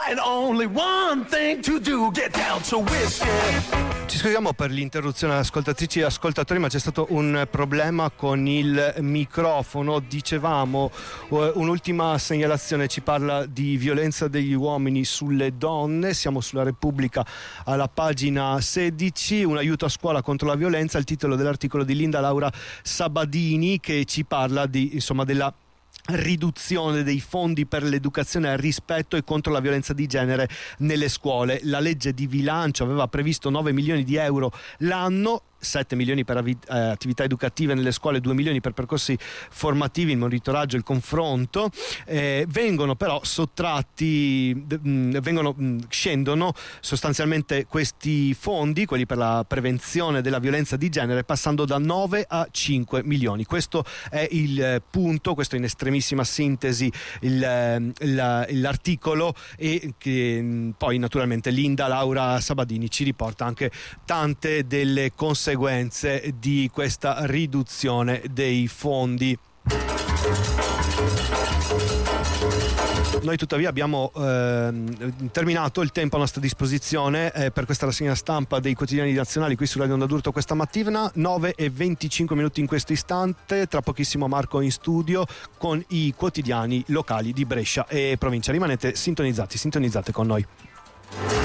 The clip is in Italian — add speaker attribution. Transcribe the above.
Speaker 1: and only one thing to do, get down to whiskey.
Speaker 2: Ci scusiamo per l'interruzione, ascoltatrici e ascoltatori, ma c'è stato un problema con il microfono. Dicevamo, un'ultima segnalazione ci parla di violenza degli uomini sulle donne. Siamo sulla Repubblica alla pagina 16, un aiuto a scuola contro la violenza, il titolo dell'articolo di Linda Laura Sabadini, che ci parla di, insomma, della riduzione dei fondi per l'educazione al rispetto e contro la violenza di genere nelle scuole. La legge di bilancio aveva previsto 9 milioni di euro l'anno, 7 milioni per attività educative nelle scuole, 2 milioni per percorsi formativi, il monitoraggio e il confronto. Vengono però sottratti, scendono sostanzialmente questi fondi, quelli per la prevenzione della violenza di genere, passando da 9 a 5 milioni. Questo è il punto, questo in estremissima sintesi l'articolo, e che poi naturalmente Linda Laura Sabadini ci riporta anche tante delle conseguenze di questa riduzione dei fondi. Noi tuttavia abbiamo terminato il tempo a nostra disposizione per questa rassegna stampa dei quotidiani nazionali qui su Radio Onda d'Urto questa mattina. 9:25 in questo istante, tra pochissimo Marco in studio con i quotidiani locali di Brescia e provincia. Rimanete sintonizzate con noi.